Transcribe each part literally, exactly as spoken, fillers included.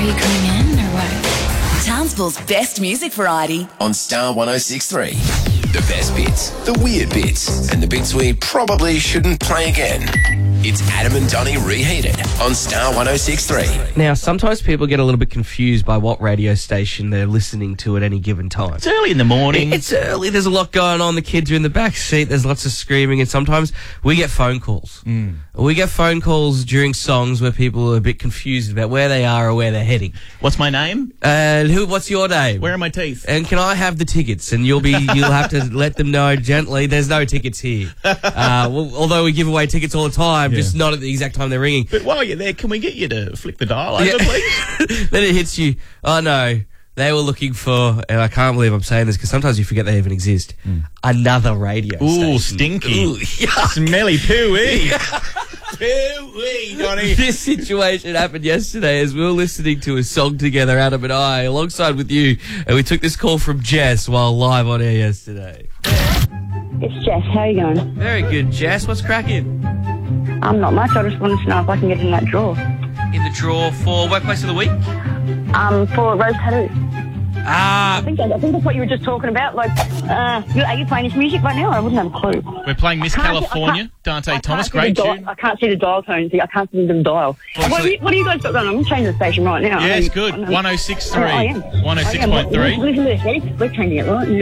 you coming in or what? Townsville's best music variety on Star one oh six point three. The best bits, the weird bits, and the bits we probably shouldn't play again. It's Adam and Donnie Reheated on Star one oh six point three. Now, sometimes people get a little bit confused by what radio station they're listening to at any given time. It's early in the morning. It's early. There's a lot going on. The kids are in the back seat. There's lots of screaming, and sometimes we get phone calls. Mm. We get phone calls during songs where people are a bit confused about where they are or where they're heading. What's my name? And who? What's your name? Where are my teeth? And can I have the tickets? And you'll be you'll have to let them know gently. There's no tickets here. Uh, well, although we give away tickets all the time, Yeah. just not at the exact time they're ringing. But while you're there, can we get you to flick the dial over, Yeah. please? Then it hits you. Oh no, they were looking for, and I can't believe I'm saying this because sometimes you forget they even exist. Another radio Ooh, station. stinky. Ooh, yuck. Smelly poo-wee. Poo-wee, Donnie. This situation happened yesterday as we were listening to a song together, Adam and I, alongside with you, and we took this call from Jess while live on air yesterday. It's Jess. How are you going? Very good, Jess. What's cracking? Um, not much. I just wanted to know if I can get in that draw. In the draw for Workplace of the Week? Um, for Rose Tattoo. Ah, I think I think that's what you were just talking about. Like, uh, you- are you playing this music right now? I wouldn't have a clue. We're playing Miss I can't see- I California, can't- Dante I Thomas. can't see Great the dial- tune. I can't see the dial tone. See, I can't see the dial. Well, what, so- do you, what do you guys got going on? I'm changing the station right now. Yeah, I it's mean, good. I know- one oh six point Oh, I three. am. one oh six I am. point three. Listen to this. Ready? We're changing it right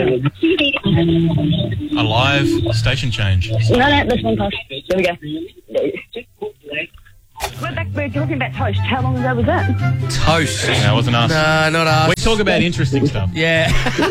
now. A live station change. No, no, this one toast. There we go. We're back. We're talking about toast. How long ago was that? toast. No, it wasn't us. No, not us. We talk about interesting stuff. Yeah.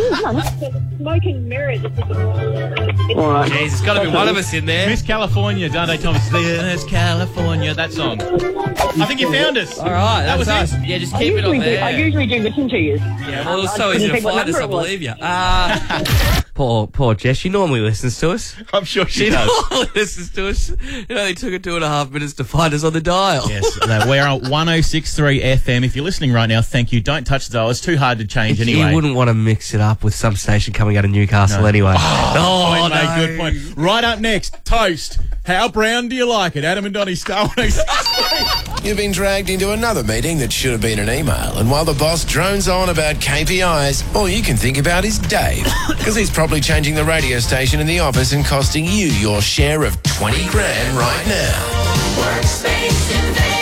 Smoking mirrors. All right. Jeez, it's got to be one of us in there. Miss California, Dante Thomas. There's California, that song. I think you found us. All right, That that's was us. it. Yeah, just I keep it on usually do. there. I usually do listen to you. Yeah, well, it's I so couldn't easy to think what find us, number I it was. believe you. Uh, poor, poor Jess, she normally listens to us. I'm sure she She does. normally listens to us. It only took her two and a half minutes to find us on the dial. Yes, no, we're on one oh six point three F M. If you're listening right now, thank you. Don't touch the dial. It's too hard to change anyway. You wouldn't want to mix it up with some station coming out of Newcastle No. anyway. Oh, Oh, mate, no. good point. Right up next, toast. How brown do you like it? Adam and Donnie, Star one oh six. You've been dragged into another meeting that should have been an email, and while the boss drones on about K P Is, all you can think about is Dave, because he's probably changing the radio station in the office and costing you your share of twenty grand right now. Workspace Invaders.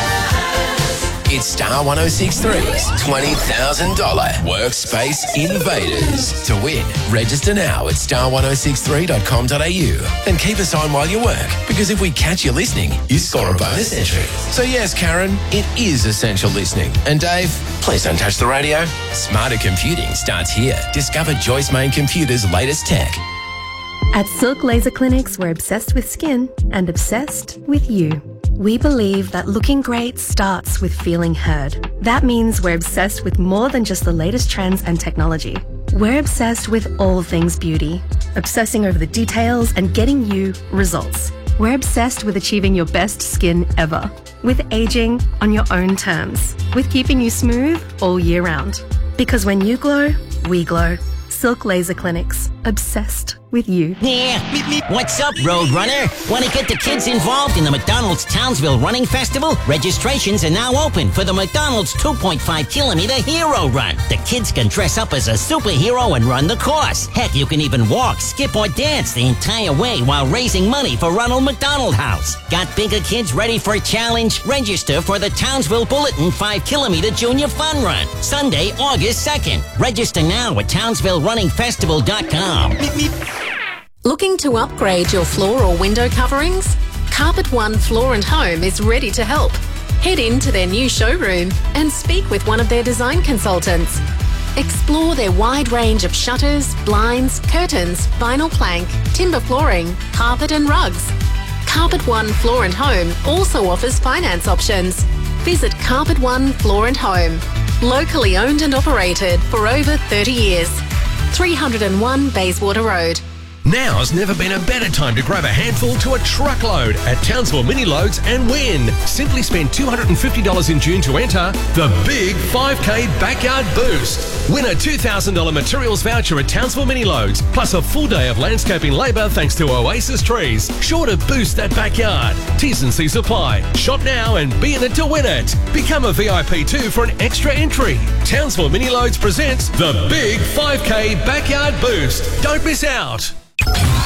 It's Star one oh six point three's twenty thousand dollars Workspace Invaders. To win, register now at star one oh six three dot com dot a u and keep us on while you work, because if we catch you listening, you score a bonus entry. So yes, Karen, it is essential listening. And Dave, please don't touch the radio. Smarter computing starts here. Discover Joyce Main Computer's latest tech. At Silk Laser Clinics, we're obsessed with skin and obsessed with you. We believe that looking great starts with feeling heard. That means we're obsessed with more than just the latest trends and technology. We're obsessed with all things beauty, obsessing over the details and getting you results. We're obsessed with achieving your best skin ever, with aging on your own terms, with keeping you smooth all year round. Because when you glow, we glow. Silk Laser Clinics, obsessed with you. Yeah, meep, meep. What's up, Roadrunner? Want to get the kids involved in the McDonald's Townsville Running Festival? Registrations are now open for the McDonald's two point five kilometer Hero Run. The kids can dress up as a superhero and run the course. Heck, you can even walk, skip, or dance the entire way while raising money for Ronald McDonald House. Got bigger kids ready for a challenge? Register for the Townsville Bulletin five kilometer Junior Fun Run, Sunday, August second. Register now at townsville running festival dot com. Meep, meep. Looking to upgrade your floor or window coverings? Carpet One Floor and Home is ready to help. Head into their new showroom and speak with one of their design consultants. Explore their wide range of shutters, blinds, curtains, vinyl plank, timber flooring, carpet and rugs. Carpet One Floor and Home also offers finance options. Visit Carpet One Floor and Home. Locally owned and operated for over thirty years. three oh one Bayswater Road. Now's never been a better time to grab a handful to a truckload at Townsville Mini Loads and win. Simply spend two hundred fifty dollars in June to enter the big five K Backyard Boost. Win a two thousand dollars materials voucher at Townsville Mini Loads, plus a full day of landscaping labour thanks to Oasis Trees. Sure to boost that backyard. T's and C's apply. Shop now and be in it to win it. Become a V I P too for an extra entry. Townsville Mini Loads presents the big five K Backyard Boost. Don't miss out.